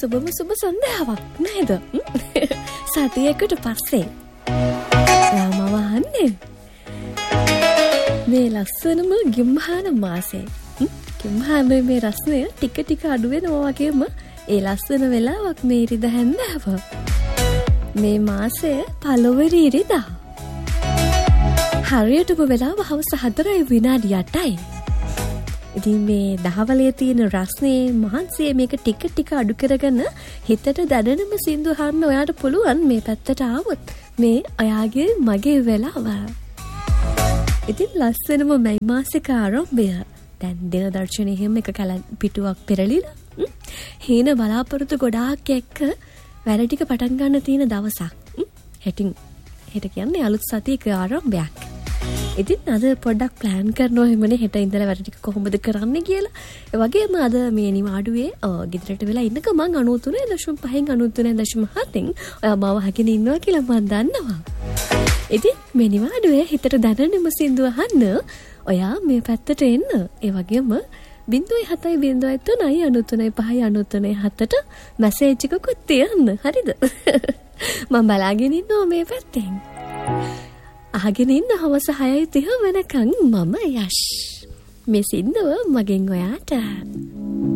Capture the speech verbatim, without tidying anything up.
සුබම සුබ සන්ධ්‍යාවක් නේද? සතියකට පස්සේ යාමව අහන්නේ මේ ලස්සනම ගිම්හාන මාසේ. ගිම්හානේ මේ රස්නය ටික ටික අඩු වෙනවා වගේම ඒ ලස්සන වෙලාවක් මේ ඉරිදා හැන්දෑව. මේ මාසේ පළවෙනි ඉරිදා. හරියටම වෙලාව හවස හතරයි විනාඩි අටයි. ඉතින් මේ දහවලේ තියෙන රස්නේ මහන්සිය මේක ටික ටික අඩු කරගෙන හිතට දැනෙනම සින්දු අහන්න ඔයාට පුළුවන් මේ පැත්තට ආවොත් මේ ඔයාගේ මගේ වෙලාව. ඉතින් ලස්සනම මැයි මාසික ආරම්භය. දැන් දින දර්ශනයේ හැම එක කල පිටුවක් පෙරලිලා හේන බලාපොරොත්තු ගොඩාක් එක්ක වැඩ ටික පටන් ගන්න තියෙන දවසක්. හෙටින් හෙට කියන්නේ අලුත් සතියක ආරම්භයක්. ඉතින් අද පොඩ්ඩක් ප්ලෑන් කරනවා එහෙමනේ හෙට ඉඳලා වැඩ ටික කොහොමද කරන්න කියලා. ඒ වගේම අද මේ නිවාඩුවේ ගෙදරට වෙලා ඉන්නක මං අනූ තුනේ දශම පහෙන් අනූ තුනේ දශම හතෙන් ඔයා මාව අහගෙන ඉන්නවා කියලා මං දන්නවා. ඉතින් මේ නිවාඩුවේ හිතට දැනෙනම සින්දු අහන්න ඔයා මේ පැත්තට එන්න. ඒ වගේම බිංදුවයි හතයි බිංදුවයි තුනයි අනූ තුනයි පහයි අනූ තුනයි හතට මැසේජ් එකකුත් තියන්න. හරිද? මම බලාගෙන ඉන්නවා මේ පැත්තෙන්. අහගෙන ඉන්න හවස හයයි තිහ වෙනකන් මම යෂ්. මේ සින්දුව මගෙන් ඔයාට.